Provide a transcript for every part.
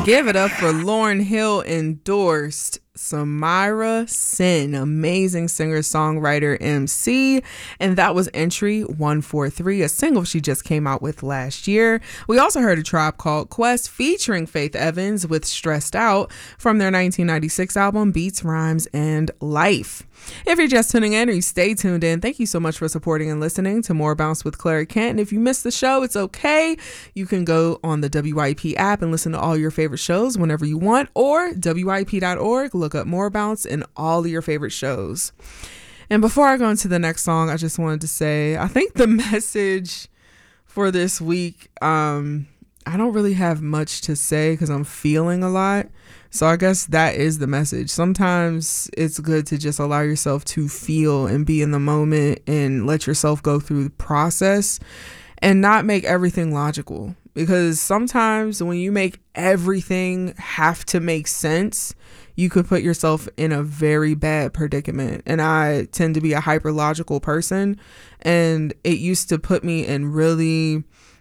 Give it up for Lauryn Hill endorsed Samira Sin, amazing singer, songwriter, MC, and that was entry 143, a single she just came out with last year. We also heard A Tribe Called Quest featuring Faith Evans with Stressed Out from their 1996 album Beats, Rhymes, and Life. If you're just tuning in or you stay tuned in, thank you so much for supporting and listening to More Bounce with Claire Kent. And if you missed the show, it's okay. You can go on the WYP app and listen to all your favorite shows whenever you want, or WYP.org, look up More Bounce and all of your favorite shows. And before I go into the next song, I just wanted to say, I think the message for this week, I don't really have much to say because I'm feeling a lot. So I guess that is the message. Sometimes it's good to just allow yourself to feel and be in the moment and let yourself go through the process and not make everything logical. Because sometimes when you make everything have to make sense, you could put yourself in a very bad predicament. And I tend to be a hyper logical person, and it used to put me in really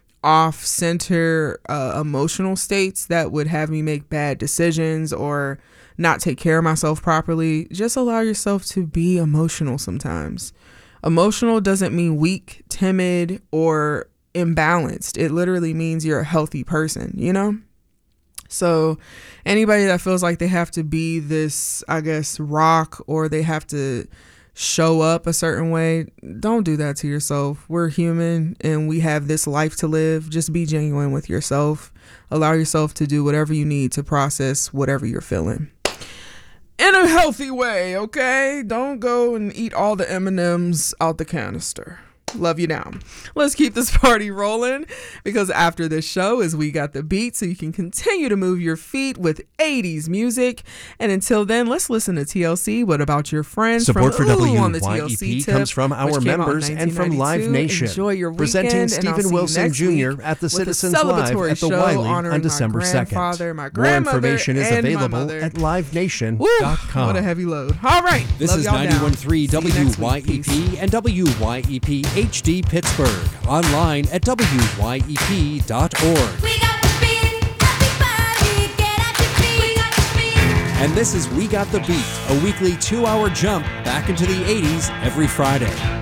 off-center emotional states that would have me make bad decisions or not take care of myself properly. Just allow yourself to be emotional sometimes. Emotional doesn't mean weak, timid, or imbalanced. It literally means you're a healthy person, you know? So anybody that feels like they have to be this, I guess, rock, or they have to show up a certain way, don't do that to yourself. We're human and we have this life to live. Just be genuine with yourself. Allow yourself to do whatever you need to process whatever you're feeling in a healthy way, okay? Don't go and eat all the M&Ms out the canister. Love you now. Let's keep this party rolling, because after this show is We Got the Beat, so you can continue to move your feet with 80s music. And until then, let's listen to TLC, What About Your Friends? Support for on the WYEP TLC comes from our members and from Live Nation. Enjoy your weekend, presenting Stephen Wilson Jr. at the Citizens Live at the Wiley on December 2nd. More information is available at livenation.com. What a heavy load. All right. This is 91.3 WYEP and WYEP HD Pittsburgh. Online at WYEP.org. We got the beat, everybody get at your feet. We got the beat. And this is We Got the Beat, a weekly 2-hour jump back into the 80s every Friday.